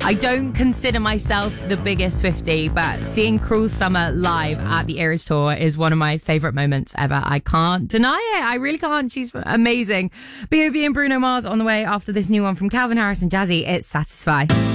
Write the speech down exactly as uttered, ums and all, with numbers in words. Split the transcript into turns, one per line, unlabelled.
I don't consider myself the biggest Swiftie, but seeing Cruel Summer live at the Eras Tour is one of my favourite moments ever. I can't deny it. I really can't. She's amazing. B O B and Bruno Mars on the way after this new one from Calvin Harris and Jazzy. It's Satisfy.